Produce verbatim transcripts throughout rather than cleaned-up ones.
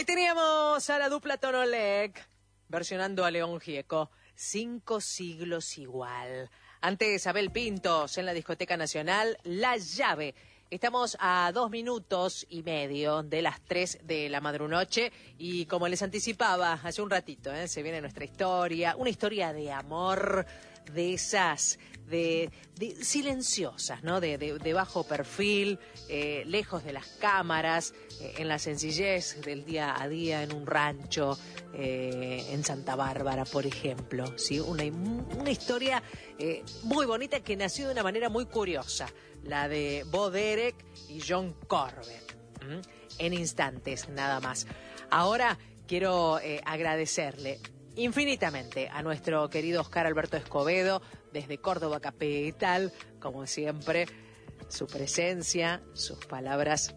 Ahí teníamos a la dupla Tonolec versionando a León Gieco, Cinco siglos igual. Antes Abel Pintos en la Discoteca Nacional, La Llave. Estamos a dos minutos y medio de las tres de la madrunoche y como les anticipaba hace un ratito, ¿eh? se viene nuestra historia, una historia de amor, de esas, de, de silenciosas, ¿no? De, de, de bajo perfil, eh, lejos de las cámaras, eh, en la sencillez del día a día, en un rancho, eh, en Santa Bárbara, por ejemplo, ¿sí? Una, una historia eh, muy bonita que nació de una manera muy curiosa. La de Bo Derek y John Corbett, ¿Mm? en instantes nada más. Ahora quiero eh, agradecerle infinitamente a nuestro querido Oscar Alberto Escobedo, desde Córdoba Capital, como siempre, su presencia, sus palabras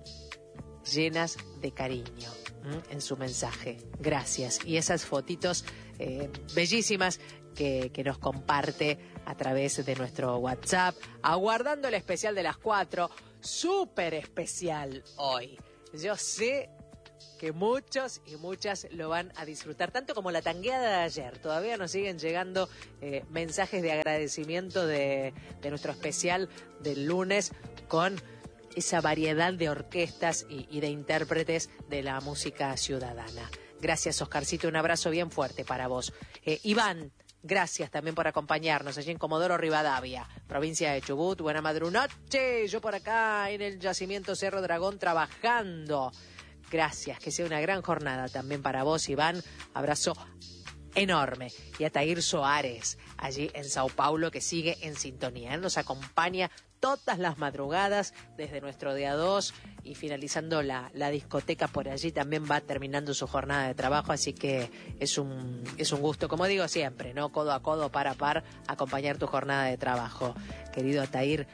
llenas de cariño ¿Mm? en su mensaje. Gracias. Y esas fotitos eh, bellísimas que, que nos comparte a través de nuestro WhatsApp, aguardando el especial de las cuatro, súper especial hoy. Yo sé que muchos y muchas lo van a disfrutar, tanto como la tangueada de ayer. Todavía nos siguen llegando eh, mensajes de agradecimiento de, de nuestro especial del lunes con esa variedad de orquestas y, y de intérpretes de la música ciudadana. Gracias, Oscarcito, un abrazo bien fuerte para vos. Eh, Iván, gracias también por acompañarnos allí en Comodoro Rivadavia, provincia de Chubut. Buena madrunoche, yo por acá en el yacimiento Cerro Dragón trabajando. Gracias, que sea una gran jornada también para vos, Iván. Abrazo enorme. Y a Tair Soares, allí en Sao Paulo, que sigue en sintonía. Él nos acompaña todas las madrugadas desde nuestro día dos y finalizando la, la discoteca por allí también va terminando su jornada de trabajo, así que es un, es un gusto, como digo siempre, ¿no? Codo a codo, par a par, acompañar tu jornada de trabajo. Querido Atair,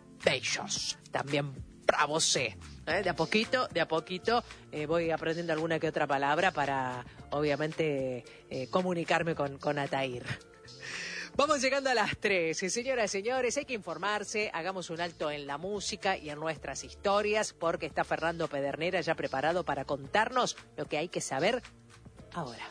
bellos, también bravo sé. ¿Eh? De a poquito, de a poquito eh, voy aprendiendo alguna que otra palabra para, obviamente, eh, comunicarme con, con Atair. Vamos llegando a las tres. Señoras y señores, hay que informarse, hagamos un alto en la música y en nuestras historias, porque está Fernando Pedernera ya preparado para contarnos lo que hay que saber ahora.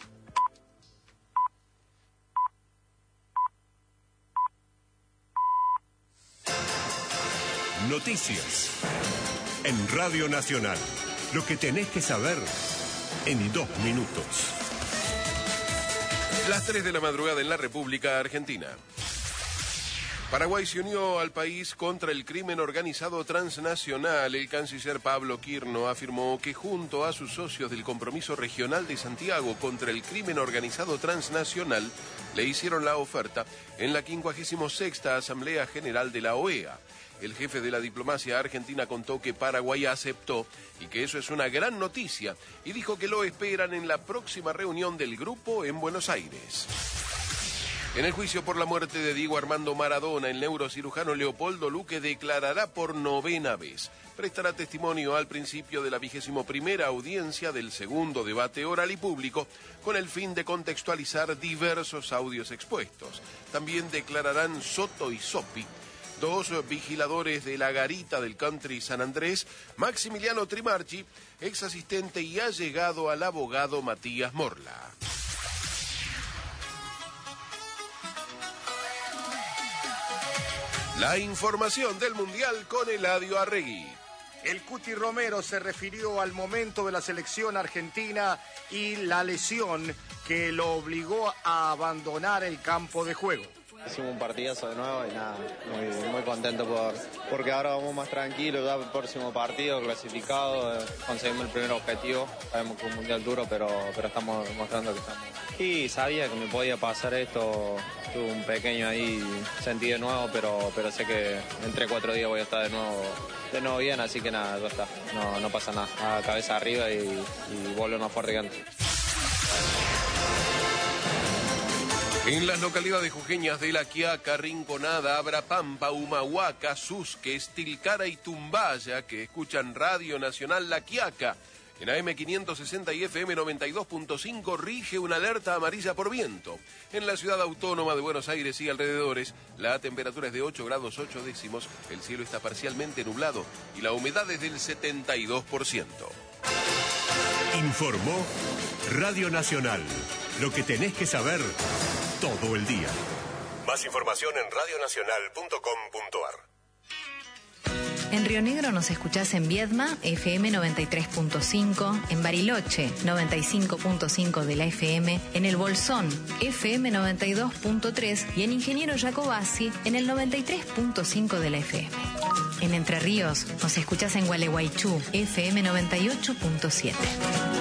Noticias en Radio Nacional. Lo que tenés que saber en dos minutos. Las tres de la madrugada en la República Argentina. Paraguay se unió al país contra el crimen organizado transnacional. El canciller Pablo Quirno afirmó que junto a sus socios del Compromiso Regional de Santiago contra el crimen organizado transnacional le hicieron la oferta en la quincuagésima sexta Asamblea General de la O E A. El jefe de la diplomacia argentina contó que Paraguay aceptó y que eso es una gran noticia y dijo que lo esperan en la próxima reunión del grupo en Buenos Aires. En el juicio por la muerte de Diego Armando Maradona, el neurocirujano Leopoldo Luque declarará por novena vez. Prestará testimonio al principio de la vigésimo primera audiencia del segundo debate oral y público con el fin de contextualizar diversos audios expuestos. También declararán Soto y Sopi, dos vigiladores de la garita del country San Andrés, Maximiliano Trimarchi, ex asistente y allegado al abogado Matías Morla. La información del Mundial con Eladio Arregui. El Cuti Romero se refirió al momento de la selección argentina y la lesión que lo obligó a abandonar el campo de juego. Hicimos un partidazo de nuevo y nada, muy, muy contento por porque ahora vamos más tranquilos, ya el próximo partido clasificado, eh, conseguimos el primer objetivo, sabemos que es un mundial duro, pero, pero estamos mostrando que estamos. Y sabía que me podía pasar esto, tuve un pequeño ahí sentido nuevo, pero, pero sé que entre cuatro días voy a estar de nuevo, de nuevo bien, así que nada, ya está, no, no pasa nada, a cabeza arriba y, y vuelve más fuerte que antes. En las localidades jujeñas de La Quiaca, Rinconada, Abrapampa, Humahuaca, Susques, Tilcara y Tumbaya, que escuchan Radio Nacional La Quiaca, en A M quinientos sesenta y F M noventa y dos punto cinco rige una alerta amarilla por viento. En la ciudad autónoma de Buenos Aires y alrededores, la temperatura es de ocho grados ocho décimos, el cielo está parcialmente nublado y la humedad es del setenta y dos por ciento. Informó Radio Nacional. Lo que tenés que saber todo el día. Más información en radio nacional punto com punto ar. En Río Negro nos escuchás en Viedma, F M noventa y tres punto cinco, en Bariloche, noventa y cinco punto cinco de la F M, en El Bolsón, F M noventa y dos punto tres y en Ingeniero Jacobasi, en el noventa y tres punto cinco de la F M. En Entre Ríos nos escuchás en Gualeguaychú, F M noventa y ocho punto siete.